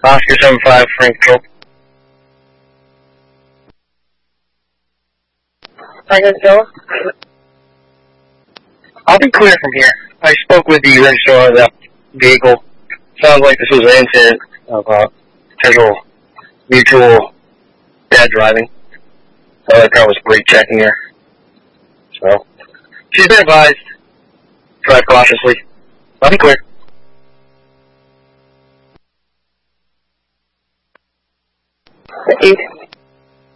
Oscar 75, Frank Control. I'll be clear from here. I spoke with the registrar of that vehicle. Sounds like this was an incident of potential mutual bad driving. The other car was brake checking her. So, she's been advised. Drive cautiously. I'll be clear. Thank you.